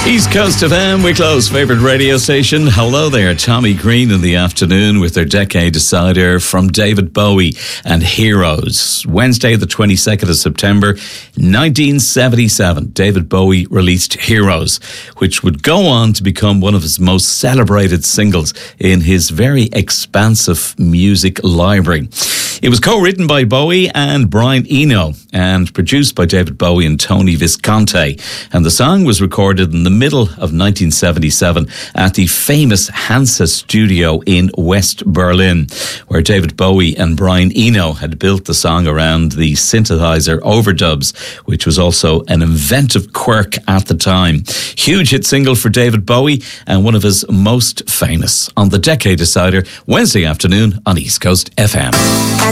East Coast FM, Wicklow's favourite radio station. Hello there, Tommy Green in the afternoon with their Decade Decider from David Bowie and Heroes. Wednesday, the 22nd of September, 1977, David Bowie released Heroes, which would go on to become one of his most celebrated singles in his very expansive music library. It was co-written by Bowie and Brian Eno and produced by David Bowie and Tony Visconti. And the song was recorded in the middle of 1977 at the famous Hansa studio in West Berlin, where David Bowie and Brian Eno had built the song around the synthesizer overdubs, which was also an inventive quirk at the time. Huge hit single for David Bowie and one of his most famous on the Decade Decider, Wednesday afternoon on East Coast FM.